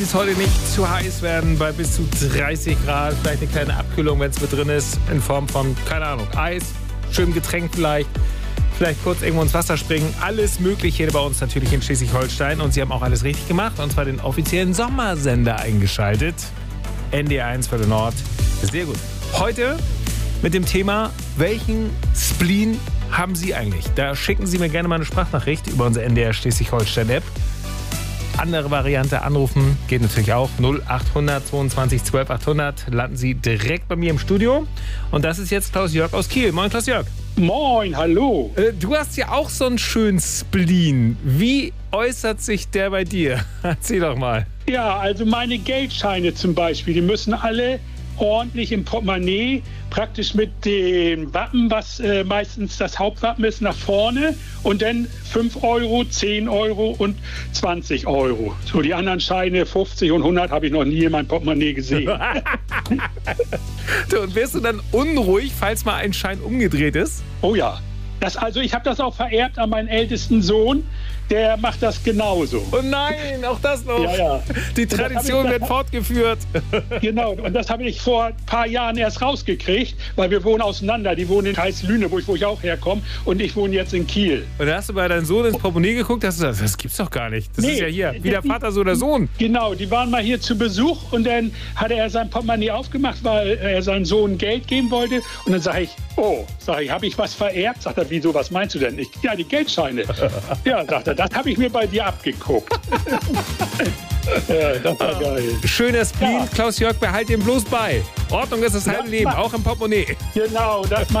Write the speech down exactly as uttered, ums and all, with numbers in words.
Es heute nicht zu heiß werden bei bis zu dreißig Grad. Vielleicht eine kleine Abkühlung, wenn es mit drin ist, in Form von, keine Ahnung, Eis, schönem Getränk vielleicht. Vielleicht kurz irgendwo ins Wasser springen. Alles Mögliche bei uns natürlich in Schleswig-Holstein. Und Sie haben auch alles richtig gemacht. Und zwar den offiziellen Sommersender eingeschaltet. N D R eins für den Nord. Sehr gut. Heute mit dem Thema, welchen Spleen haben Sie eigentlich? Da schicken Sie mir gerne mal eine Sprachnachricht über unsere N D R Schleswig-Holstein-App. Andere Variante, anrufen, geht natürlich auch. null achthundert zweiundzwanzig zwölf achthundert. Landen Sie direkt bei mir im Studio. Und das ist jetzt Klaus-Jörg aus Kiel. Moin, Klaus-Jörg. Moin, hallo. Äh, du hast ja auch so einen schönen Spleen. Wie äußert sich der bei dir? Erzähl doch mal. Ja, also meine Geldscheine zum Beispiel, die müssen alle ordentlich im Portemonnaie, praktisch mit dem Wappen, was äh, meistens das Hauptwappen ist, nach vorne und dann fünf Euro, zehn Euro und zwanzig Euro. So die anderen Scheine, fünfzig und hundert, habe ich noch nie in meinem Portemonnaie gesehen. Und wirst du dann unruhig, falls mal ein Schein umgedreht ist? Oh ja. Das, also ich habe das auch vererbt an meinen ältesten Sohn, der macht das genauso. Oh nein, auch das noch. Ja, ja. Die Tradition wird fortgeführt. Genau, und das habe ich vor ein paar Jahren erst rausgekriegt, weil wir wohnen auseinander. Die wohnen in Heißlüne, wo ich, wo ich auch herkomme, und ich wohne jetzt in Kiel. Und da hast du bei deinem Sohn ins Portemonnaie geguckt, hast du gesagt, das gibt's doch gar nicht. Das Nee, ist ja hier, wie der Vater, so der Sohn. Genau, die waren mal hier zu Besuch und dann hatte er sein Portemonnaie aufgemacht, weil er seinem Sohn Geld geben wollte. Und dann sage ich, oh, sage ich, habe ich was vererbt? Sagt er, wieso, was meinst du denn? Ich, ja, die Geldscheine. Ja, sagt er, das habe ich mir bei dir abgeguckt. Ja, das war geil. Schöner Spleen, Ja. Klaus-Jörg, behalt den bloß bei. Ordnung ist das halbe Ja, Leben, mach- auch im Portemonnaie. Genau, das macht